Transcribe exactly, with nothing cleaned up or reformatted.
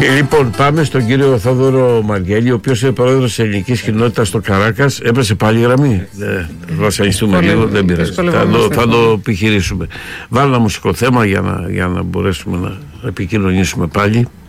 Λοιπόν, πάμε στον κύριο Θόδωρο Μαργέλη, ο οποίος είναι πρόεδρος της ελληνικής κοινότητας στο Καράκας. Έπρασε πάλι γραμμή. Ε, βασανιστούμε λίγο, δεν πειράζει. Θα το, θα το επιχειρήσουμε. Βάλω ένα μουσικό θέμα για να, για να μπορέσουμε να επικοινωνήσουμε πάλι.